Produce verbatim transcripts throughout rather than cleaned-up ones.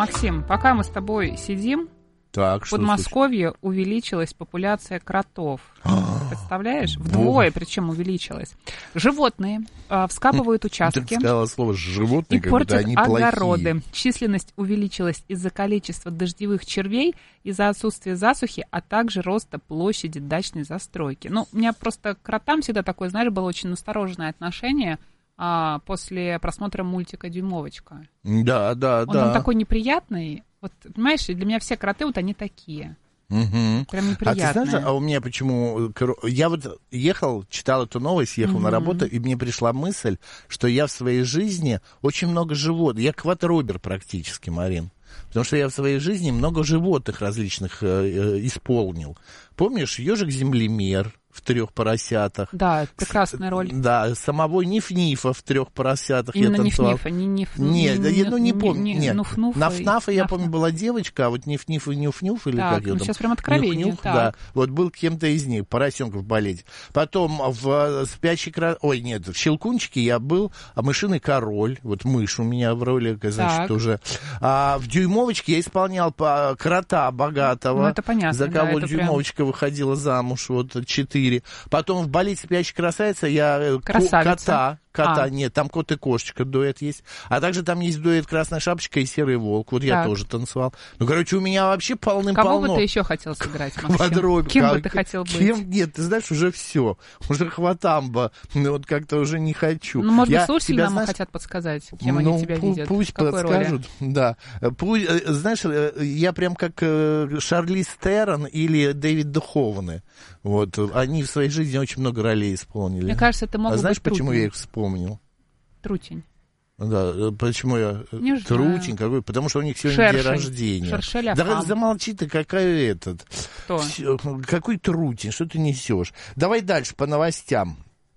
Максим, пока мы с тобой сидим, Так, в Подмосковье увеличилась популяция кротов. Представляешь? Вдвое, причем увеличилась. Животные э, вскапывают участки. Ты сказала слово «животные», и как будто портят они огороды. плохие. Численность увеличилась из-за количества дождевых червей, из-за отсутствия засухи, а также роста площади дачной застройки. Ну, у меня просто к кротам всегда такое, знаешь, было очень настороженное отношение а, после просмотра мультика «Дюймовочка». Да, да, он, да. Он такой неприятный. Вот, понимаешь, для меня все кроты, вот они такие. Угу. Прям неприятные. А ты знаешь, а у меня почему... Я вот ехал, читал эту новость, ехал mm-hmm. на работу, и мне пришла мысль, что я в своей жизни очень много животных... Я квадробер практически, Марин. Потому что я в своей жизни много животных различных э, э, исполнил. Помнишь, ежик-землемер в трех поросятах? Да, прекрасная роль. Да, самого Ниф-Нифа в трех поросятах именно я танцевал. Ниф-Нифа, не Ниф... Нет, не, я ну, не не, помню. Не, Нет. Нуф-Нуфа. Наф-Нафа, я Наф-Наф. помню, была девочка, а вот Ниф-Ниф и Нюф-Нюф, или так, как ее ну, там? сейчас прям откровение. Нюх-Нюх, да. Вот был кем-то из них, поросенков болеть. Потом в «Спящий красавец», ой, нет, в «Щелкунчике» я был, а «Мышиный король», вот мышь у меня в роли, значит, так. тоже. А в «Дюймовочке» я исполнял по крота богатого. Ну, это понятно. За кого да, Дюймовочка прям... выходила замуж, вот, четыре. Потом в «Балете спящей красавицы» я Красавица. кота. Кота, а. нет, там кот и кошечка дуэт есть. А также там есть дуэт «Красная шапочка» и «Серый волк». Вот так. Я тоже танцевал. Ну, короче, у меня вообще полным-полно. Кого бы ты еще хотел сыграть, Максим? Квадробер. Кем как... бы ты хотел быть? Кем? Нет, ты знаешь, уже все. Уже хватамба. Ну, вот как-то уже не хочу. Ну, может я быть, слушатели тебя, нам знаешь... хотят подсказать, кем ну, они тебя пу- видят. Пусть подскажут, роли? Да. Пусть, знаешь, я прям как Шарлиз Терон или Дэвид Духовны. Вот. Они в своей жизни очень много ролей исполнили. Мне кажется, это могут а знаешь, быть почему трутень. я их вспомнил? Трутень. Да, почему я... Не Трутень какой? Потому что у них сегодня Шершень. день рождения. Шершеля да хам. Замолчи ты, какая этот... Кто? Какой трутень, что ты несешь? Давай дальше по новостям.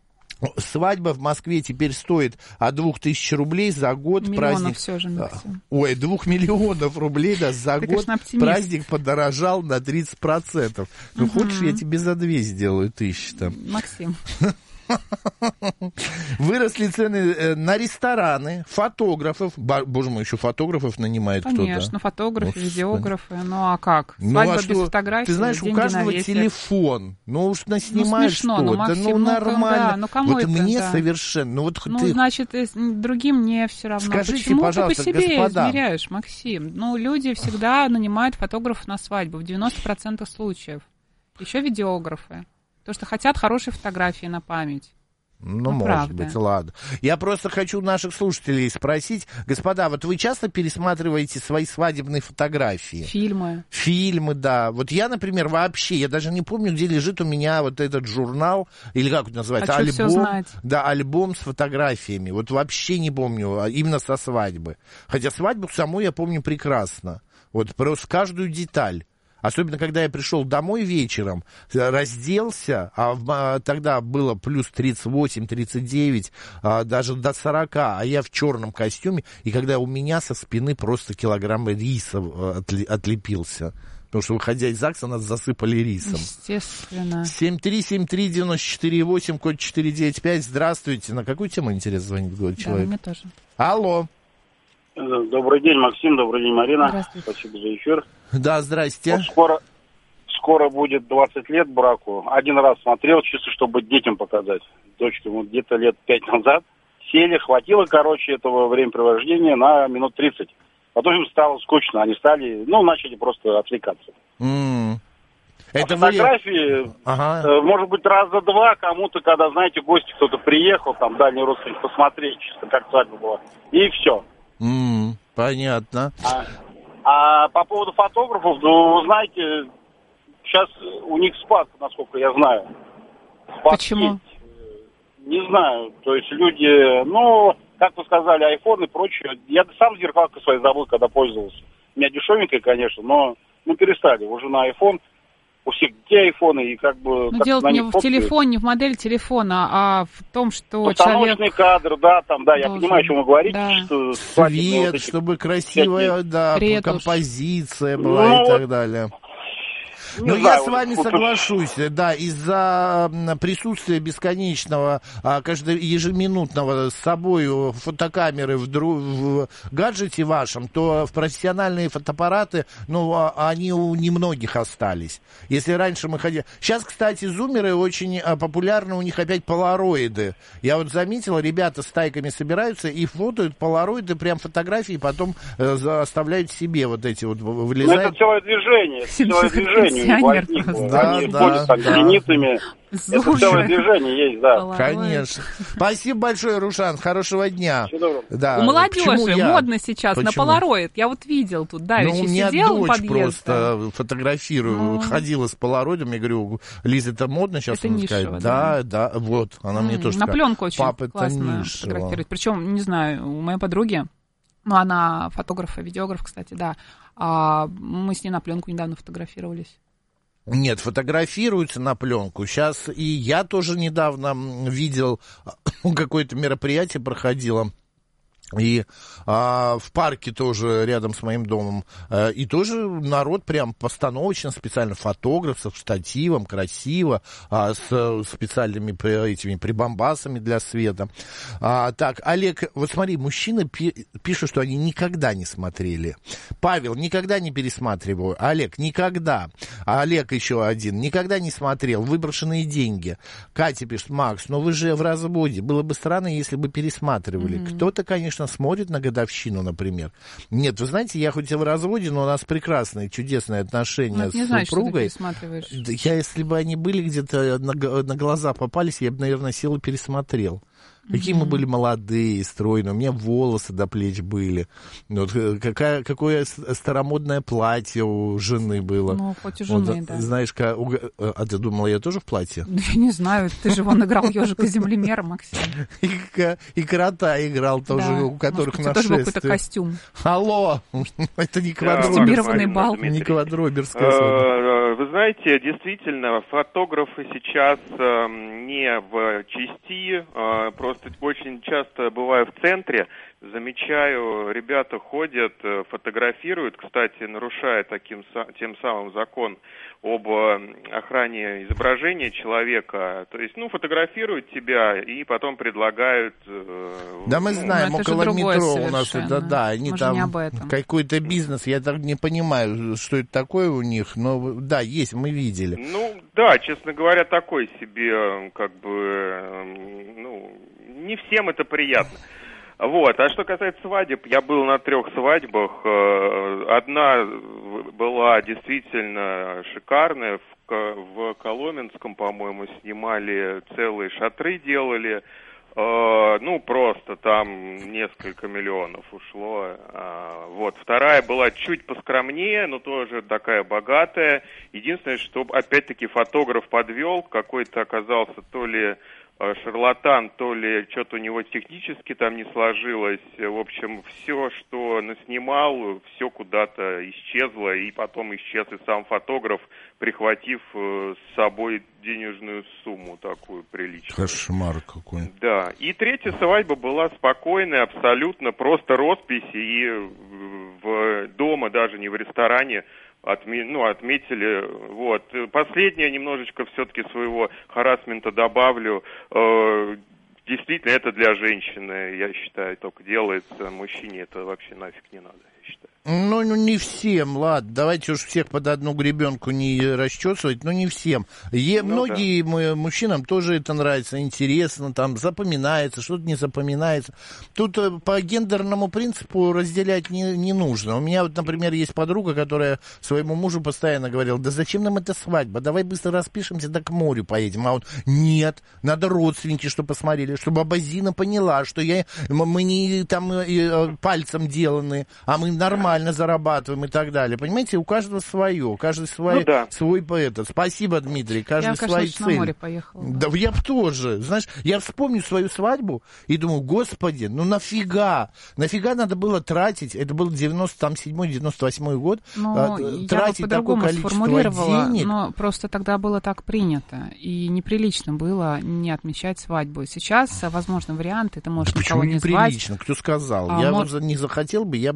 Свадьба в Москве теперь стоит от двух тысяч рублей за год. Миллионов праздник... все же, Максим. Ой, двух миллионов рублей да, за ты, год. Конечно, праздник подорожал на тридцать процентов. Ну, угу. хочешь, я тебе за две сделаю тысячи там. Максим. Выросли цены на рестораны, фотографов. Боже мой, еще фотографов нанимает Конечно, кто-то. Конечно, фотографы, Господи. видеографы. Ну а как? Ну, Свадьба а без что? фотографий. Ты знаешь, у каждого телефон. Ну уж наснимаешь ну, смешно, что-то. Ну, Максим, ну, ну нормально. Да, ну, кому вот это, мне да. совершенно. Ну, вот ну ты... значит, другим мне все равно. Скажите, Почему пожалуйста, ты по себе господа. измеряешь, Максим? Ну, люди всегда нанимают фотографов на свадьбу в девяноста процентах случаев. Еще видеографы. Потому что хотят хорошие фотографии на память. Ну, ну, может правда. быть, ладно. Я просто хочу наших слушателей спросить. Господа, вот вы часто пересматриваете свои свадебные фотографии? Фильмы. Фильмы, да. Вот я, например, вообще, я даже не помню, где лежит у меня вот этот журнал, или как это называется, Хочу альбом. всё знать. Да, альбом с фотографиями. Вот вообще не помню, а именно со свадьбы. Хотя свадьбу саму я помню прекрасно. Вот просто каждую деталь. Особенно, когда я пришел домой вечером, разделся, а, а тогда было плюс тридцать восемь тридцать девять, а, даже до сорока, а я в черном костюме, и когда у меня со спины просто килограмм риса отли, отлепился. Потому что, выходя из ЗАГСа, нас засыпали рисом. Естественно. семь три семь три девять четыре восемь, код четыре девять пять. Здравствуйте. На какую тему интересно звонит говорит человек? Да, мне тоже. Алло. Добрый день, Максим, добрый день, Марина. Здравствуйте. Спасибо за эфир. Да, здрасте. Вот скоро, скоро будет двадцать лет браку. Один раз смотрел, чисто чтобы детям показать. Дочке вот где-то лет пять назад. Сели, хватило, короче, этого времяпрепровождения на минут тридцать. Потом им стало скучно, они стали, ну, начали просто отвлекаться. Mm. А Это фотографии, вы... ага. э, может быть, раза два кому-то, когда, знаете, гости кто-то приехал, там, дальний родственник, посмотреть, чисто как свадьба была. И все. Mm, понятно. А, а по поводу фотографов, ну, знаете, сейчас у них спад, насколько я знаю. Спад Почему? Есть. Не знаю, то есть люди, ну, как вы сказали, айфон и прочее. Я сам зеркалкой своей забыл, когда пользовался. У меня дешевенькая, конечно, но ну, перестали. Уже на айфон. У всех детей айфоны, и как бы... Ну, как дело не в телефоне, не в модели телефона, а в том, что установочный человек... кадр, да, там, да, должен... я понимаю, о чем вы говорите. Да. Что свет, вот чтобы красивая, да, ретушь. композиция была ну, и так далее. Но знаю, я с вами вот, соглашусь, да, из-за присутствия бесконечного, каждого ежеминутного с собой фотокамеры в, дру... в гаджете вашем, то в профессиональные фотоаппараты, ну, они у немногих остались. Если раньше мы ходили... Сейчас, кстати, зумеры очень популярны, у них опять полароиды. Я вот заметил, ребята с тайками собираются и фотают полароиды, прям фотографии, потом э, оставляют себе вот эти вот, вылезают. Ну, это целое движение, это целое движение у них. Да, Они да, ходят там да. зенитами. Это целое движение есть, да. Конечно. Спасибо большое, Рушан, хорошего дня. Да. У молодежи я? модно сейчас Почему? на полароид. Я вот видел тут, да, ну, еще у меня сидел у дочь подъезда. просто фотографирую, ну. ходила с полароидом, я говорю, Лиза, это модно сейчас? Это нишево, да, да, да, вот, она М-м, мне тоже на сказала. пленку очень Папа, классно фотографировать. Причем, не знаю, у моей подруги, ну, она фотограф и видеограф, кстати, да, а мы с ней на пленку недавно фотографировались. Нет, фотографируются на пленку. Сейчас и я тоже недавно видел, какое-то мероприятие проходило. И а, в парке тоже рядом с моим домом. А, и тоже народ прям постановочно, специально фотограф со штативом, красиво, а, с специальными этими прибамбасами для света. А, так, Олег, вот смотри, мужчины пи- пишут, что они никогда не смотрели. Павел, никогда не пересматриваю. Олег, никогда. А Олег еще один, никогда не смотрел. Выброшенные деньги. Катя пишет, Макс, но вы же в разводе. Было бы странно, если бы пересматривали. Mm-hmm. Кто-то, конечно, смотрит на годовщину, например. Нет, вы знаете, я хоть и в разводе, но у нас прекрасные, чудесные отношения с не знаю, супругой. Что ты пересматриваешь. Я, если бы они были где-то на, на глаза попались, я бы, наверное, сел и пересмотрел. Какие mm-hmm. мы были молодые, стройные, у меня волосы до плеч были. Вот, какая, какое старомодное платье у жены было. Ну, хоть у жены, вот, да. Знаешь, как, а ты думала, я тоже в платье? Я не знаю, ты же вон играл ежика землемера, Максим. И, и крота играл тоже, да. у которых нашествие. Тоже был какой-то костюм. Алло, это не костюмированный бал. Не квадроберская свадьба. Вы знаете, действительно, фотографы сейчас не в части, просто очень часто бываю в центре, замечаю, ребята ходят, фотографируют, кстати, нарушая таким, тем самым закон об охране изображения человека. То есть, ну, фотографируют тебя и потом предлагают... Да, мы ну, знаем, около метро у нас, да, да, они мы там какой-то бизнес, я так не понимаю, что это такое у них, но да, есть, мы видели. Ну, да, честно говоря, такой себе, как бы, ну, не всем это приятно. Вот, а что касается свадеб, я был на трех свадьбах. Одна была действительно шикарная, в, в Коломенском, по-моему, снимали целые шатры, делали. Ну, просто там несколько миллионов ушло. Вот, вторая была чуть поскромнее, но тоже такая богатая. Единственное, что опять-таки фотограф подвел, какой-то оказался то ли шарлатан, то ли что-то у него технически там не сложилось. В общем, все, что наснимал, все куда-то исчезло, и потом исчез и сам фотограф, прихватив с собой денежную сумму такую приличную. Кошмар какой. Да. И третья свадьба была спокойная, абсолютно, просто роспись, и в дома, даже не в ресторане, Отме, ну, отметили, вот. Последнее немножечко все-таки своего харассмента добавлю. Э, действительно, это для женщины, я считаю, только делается. Мужчине это вообще нафиг не надо, я считаю. Ну, ну, не всем, ладно, давайте уж всех под одну гребенку не расчесывать, но не всем. Е, ну, многие да. мы, мужчинам тоже это нравится, интересно, там, запоминается, что-то не запоминается. Тут по гендерному принципу разделять не, не нужно. У меня вот, например, есть подруга, которая своему мужу постоянно говорила, да зачем нам эта свадьба, давай быстро распишемся, да к морю поедем. А он, нет, надо родственники, чтобы посмотрели, чтобы Абазина поняла, что я, мы не там пальцем деланы, а мы нормально зарабатываем и так далее. Понимаете, у каждого свое, каждый свой, ну, да. свой поэт. Спасибо, Дмитрий, каждый я, свои конечно, цели. На море поехала. Да, да я бы тоже. Знаешь, я вспомню свою свадьбу и думаю, господи, ну нафига? Нафига надо было тратить, это был девяносто седьмой девяносто восьмой год, но тратить такое количество денег. Но просто тогда было так принято, и неприлично было не отмечать свадьбу. Сейчас, возможно, варианты, ты можешь да никого почему не неприлично? звать. Кто сказал? А, я мож... не захотел бы, я, я просто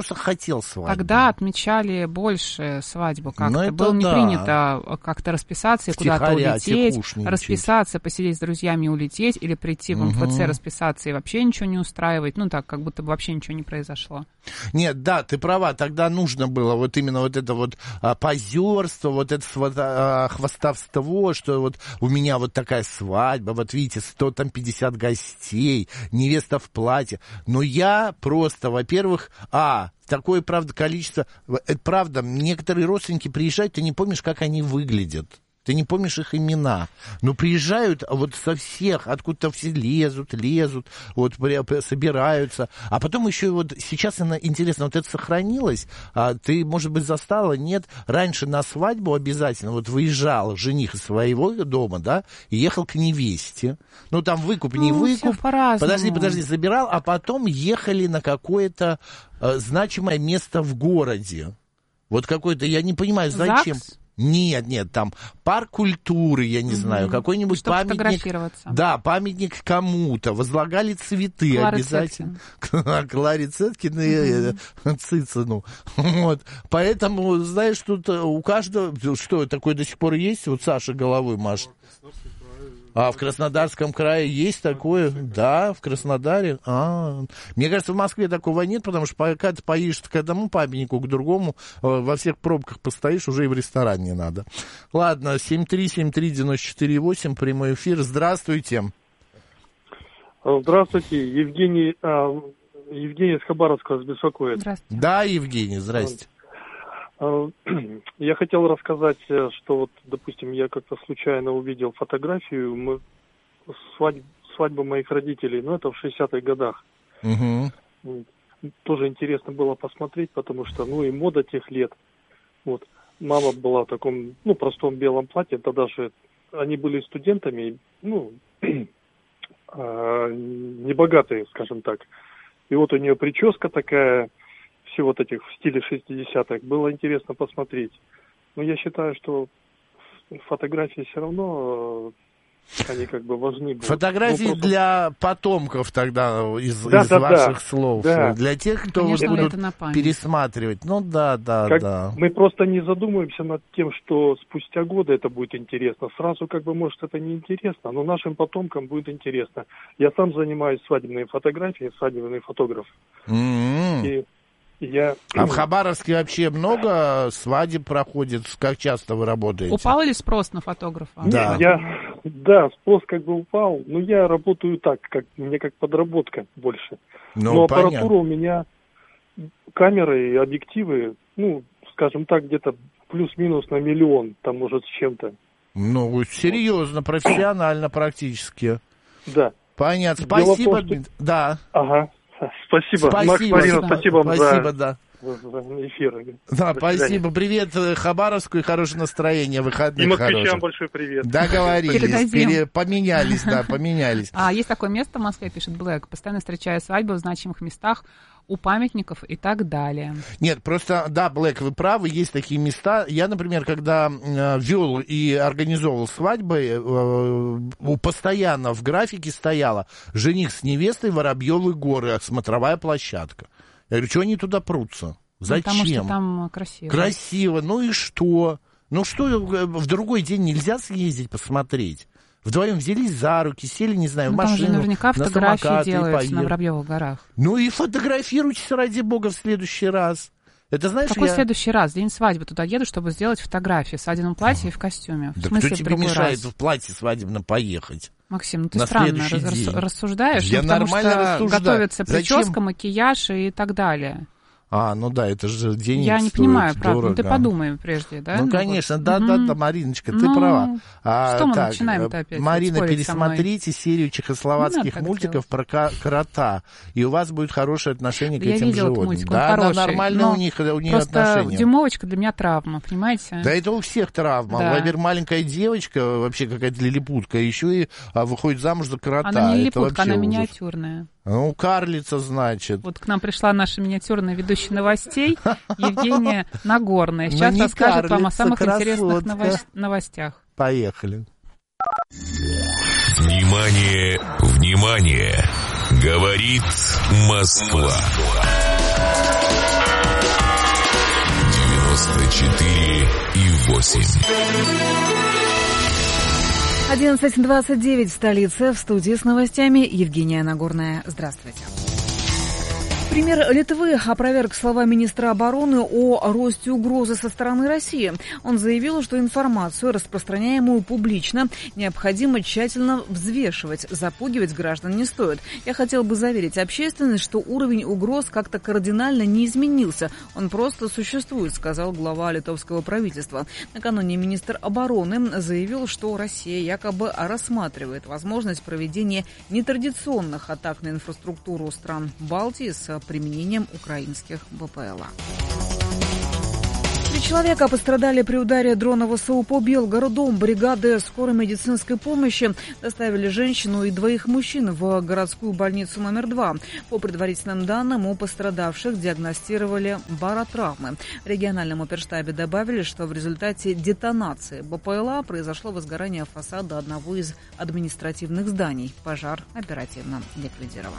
просто хотел свадьбу. Тогда отмечали больше свадьбу как-то. Ну, Было не да. принято как-то расписаться и куда-то улететь, тихушничать. расписаться, посидеть с друзьями и улететь, или прийти в МФЦ, угу. расписаться и вообще ничего не устраивать. Ну так, как будто бы вообще ничего не произошло. Нет, да, ты права, тогда нужно было вот именно вот это вот а, позерство, вот это вот, а, хвастовство, что вот у меня вот такая свадьба, вот видите, сто пятьдесят гостей, невеста в платье. Но я просто, во-первых, а, такое, правда, количество, это правда, некоторые родственники приезжают, ты не помнишь, как они выглядят. Ты не помнишь их имена, но приезжают вот со всех, откуда-то все лезут, лезут, вот собираются. А потом еще вот сейчас интересно, вот это сохранилось, а ты, может быть, застала, нет? Раньше на свадьбу обязательно вот выезжал жених из своего дома, да, и ехал к невесте. Ну, там выкуп, не ну, выкуп. Подожди, подожди, забирал, а потом ехали на какое-то э, значимое место в городе. Вот какое-то, я не понимаю, зачем... ЗАГС? Нет, нет, там парк культуры, я не mm-hmm. знаю, какой-нибудь чтобы памятник. Да, памятник кому-то. Возлагали цветы Кларе обязательно. Кларе Цеткин и Цицину. Вот. Поэтому, знаешь, тут у каждого... Что, такое до сих пор есть? Вот Саша головой машет. А в Краснодарском крае есть такое? Да, в Краснодаре. А, мне кажется, в Москве такого нет, потому что пока ты поедешь к одному памятнику, к другому, во всех пробках постоишь, уже и в ресторан не надо. Ладно, семь три семь три девять четыре восемь, прямой эфир. Здравствуйте. Здравствуйте, Евгений, а, Евгений из Хабаровска вас беспокоит. Здравствуйте. Да, Евгений, здрасте. Я хотел рассказать, что вот, допустим, я как-то случайно увидел фотографию мы, свадьбы, свадьбы моих родителей, ну, это в шестидесятых годах. Угу. Тоже интересно было посмотреть, потому что, ну, и мода тех лет. Вот. Мама была в таком, ну, простом белом платье, тогда же они были студентами, ну, небогатые, скажем так. И вот у нее прическа такая... Все вот этих в стиле шестидесятых. Было интересно посмотреть. Но я считаю, что фотографии все равно, они как бы важны. Будут. Фотографии просто... для потомков тогда, из, да, из да, ваших да. слов. Да. Для тех, кто Конечно, вот будут это пересматривать. Ну да, да, как да. Мы просто не задумываемся над тем, что спустя годы это будет интересно. Сразу как бы, может, это не интересно, но нашим потомкам будет интересно. Я сам занимаюсь свадебной фотографией, свадебный фотограф. Mm-hmm. И Я... А в Хабаровске вообще много свадеб проходит? Как часто вы работаете? Упал ли спрос на фотографа? Да. Я, да, спрос как бы упал, но я работаю так, как мне как подработка больше. Ну, но аппаратура понятно. у меня, камеры и объективы, ну, скажем так, где-то плюс-минус на миллион, там может с чем-то. Ну, серьезно, профессионально практически. Да. Понятно. Дело Спасибо. в том, что... Да. Ага. Спасибо. Спасибо. Макс, Марина, спасибо вам спасибо, за... да. эфир. Да, До спасибо. Привет Хабаровску и хорошее настроение. Выходных и москвичам хороших. Большой привет. Договорились. Пере... Поменялись, да, поменялись. А есть такое место в Москве, пишет Блэк. Постоянно встречаю свадьбы в значимых местах, у памятников и так далее. Нет, просто, да, Блэк, вы правы, есть такие места. Я, например, когда э, вел и организовывал свадьбы, э, постоянно в графике стояло жених с невестой, Воробьевы горы, смотровая площадка. Я говорю, что они туда прутся? Зачем? Потому что там красиво. Красиво, ну и что? Ну что, в другой день нельзя съездить посмотреть? Вдвоем взялись за руки, сели, не знаю, ну, в машину, там же наверняка фотографии на самокат, делаются на Воробьевых горах. Ну и фотографируйтесь, ради бога, в следующий раз. Это знаешь, Какой я... следующий раз? День свадьбы туда еду, чтобы сделать фотографии в свадебном платье и в костюме. В да смысле, кто в тебе мешает раз? в платье свадебном поехать? Максим, ну ты на странно следующий рас- день. рассуждаешь, Я ну, потому нормально что рассуждаю. готовится Зачем? прическа, макияж и так далее. А, ну да, это же денег Я не стоит, понимаю, правда. дорого. Ну ты подумай прежде, да? Ну, ну, конечно, вот. да, угу. да, да, Мариночка, ты ну, права. А, что мы так, начинаем-то опять? Марина, спорить пересмотрите серию чехословацких мультиков про крота, и у вас будет хорошее отношение да к этим я видела животным. мультик, да, хороший, да, нормально у них, у них просто отношения. Дюймовочка для меня травма, понимаете? Да это у всех травма. Да. Во-первых, маленькая девочка, вообще какая-то лилипутка, еще и а, выходит замуж за крота. Она не это лилипутка, она ужас. миниатюрная. Ну, карлица, значит. Вот к нам пришла наша миниатюрная ведущая новостей Евгения Нагорная. Сейчас ну, расскажет карлица, вам о самых красотка. интересных новос- новостях. Поехали. Внимание, внимание! Говорит Москва. восемь. одиннадцать двадцать девять в столице. В студии с новостями Евгения Нагорная. Здравствуйте. Премьер Литвы опроверг слова министра обороны о росте угрозы со стороны России. Он заявил, что информацию, распространяемую публично, необходимо тщательно взвешивать. Запугивать граждан не стоит. Я хотел бы заверить общественность, что уровень угроз как-то кардинально не изменился. Он просто существует, сказал глава литовского правительства. Накануне министр обороны заявил, что Россия якобы рассматривает возможность проведения нетрадиционных атак на инфраструктуру стран Балтии с применением украинских БПЛА. Три человека пострадали при ударе дрона ВСУ по Белгороду. Бригады скорой медицинской помощи доставили женщину и двоих мужчин в городскую больницу номер два. По предварительным данным, у пострадавших диагностировали баротравмы. В региональном оперштабе добавили, что в результате детонации БПЛА произошло возгорание фасада одного из административных зданий. Пожар оперативно ликвидирован.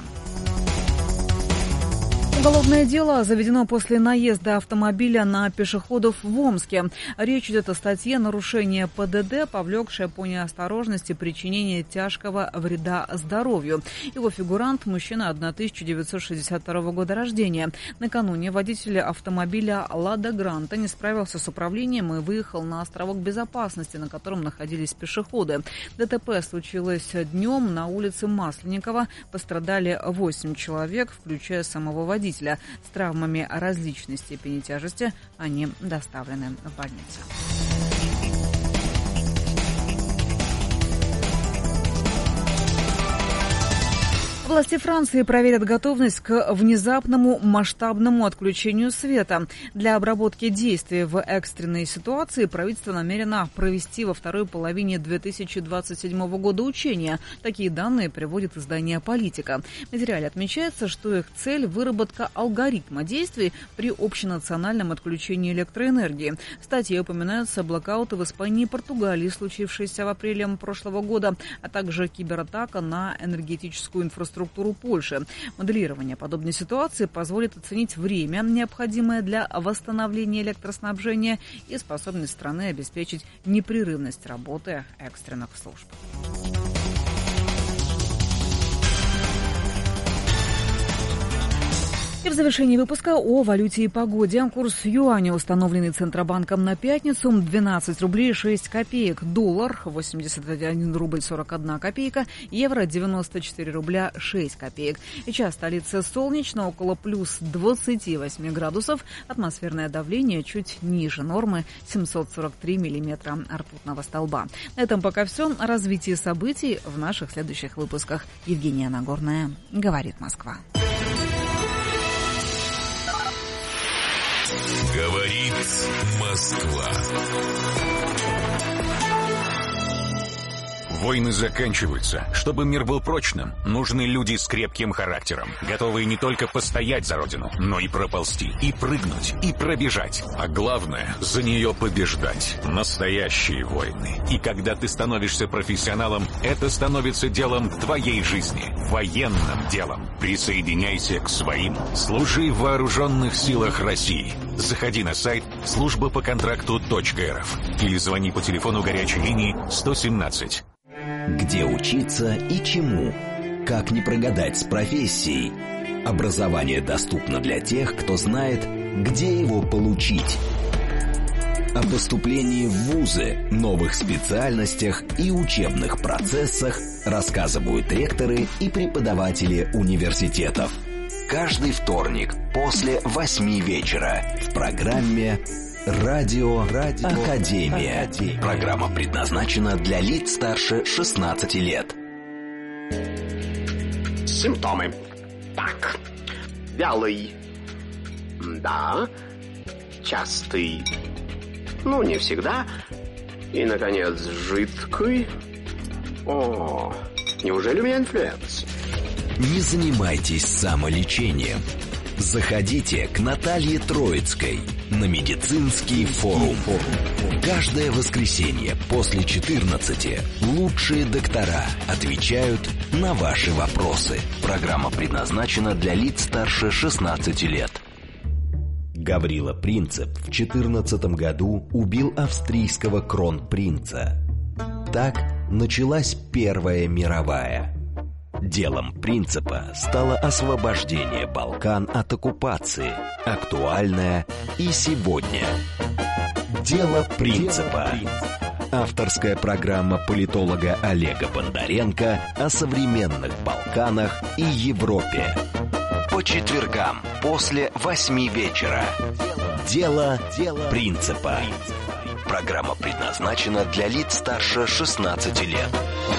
Уголовное дело заведено после наезда автомобиля на пешеходов в Омске. Речь идет о статье «Нарушение ПДД, повлекшее по неосторожности причинение тяжкого вреда здоровью». Его фигурант – мужчина тысяча девятьсот шестьдесят второго года рождения. Накануне водитель автомобиля «Лада Гранта» не справился с управлением и выехал на островок безопасности, на котором находились пешеходы. ДТП случилось днем на улице Масленникова. Пострадали восемь человек, включая самого водителя. С травмами различной степени тяжести они доставлены в больницу. Власти Франции проверят готовность к внезапному масштабному отключению света. Для обработки действий в экстренной ситуации правительство намерено провести во второй половине две тысячи двадцать седьмого года учения. Такие данные приводит издание «Политика». В материале отмечается, что их цель – выработка алгоритма действий при общенациональном отключении электроэнергии. В статье упоминаются блокауты в Испании и Португалии, случившиеся в апреле прошлого года, а также кибератака на энергетическую инфраструктуру. структуру Польши. Моделирование подобной ситуации позволит оценить время, необходимое для восстановления электроснабжения, и способность страны обеспечить непрерывность работы экстренных служб. И в завершении выпуска о валюте и погоде. Курс юаня, установленный Центробанком на пятницу, двенадцать рублей шесть копеек. Доллар восемьдесят один рубль сорок одна копейка. Евро девяносто четыре рубля шесть копеек. Сейчас столица солнечно, около плюс двадцати восьми градусов. Атмосферное давление чуть ниже нормы, семьсот сорок три миллиметра ртутного столба. На этом пока все. Развитие событий в наших следующих выпусках. Евгения Нагорная, говорит Москва. Говорит Москва. Войны заканчиваются. Чтобы мир был прочным, нужны люди с крепким характером, готовые не только постоять за родину, но и проползти, и прыгнуть, и пробежать. А главное, за нее побеждать. Настоящие войны. И когда ты становишься профессионалом, это становится делом твоей жизни. Военным делом. Присоединяйся к своим. Служи в вооруженных силах России. Заходи на сайт служба по контракту точка эр эф или звони по телефону горячей линии сто семнадцать. Где учиться и чему? Как не прогадать с профессией? Образование доступно для тех, кто знает, где его получить. О поступлении в вузы, новых специальностях и учебных процессах рассказывают ректоры и преподаватели университетов. Каждый вторник после восьми вечера в программе «Радио, Радио Академия». Академия. Программа предназначена для лиц старше шестнадцати лет. Симптомы. Так. Вялый. Да. Частый. Ну, не всегда. И, наконец, жидкий. О, неужели у меня инфлюенс? Не занимайтесь самолечением. Заходите к Наталье Троицкой на медицинский форум. Каждое воскресенье после четырнадцати лучшие доктора отвечают на ваши вопросы. Программа предназначена для лиц старше шестнадцати лет. Гаврила Принцип в четырнадцатом году убил австрийского кронпринца. Так началась Первая мировая. Делом Принципа стало освобождение Балкан от оккупации, актуальное и сегодня. Дело Принципа. Авторская программа политолога Олега Бондаренко о современных Балканах и Европе. По четвергам после восьми вечера. Дело Принципа. Программа предназначена для лиц старше шестнадцати лет.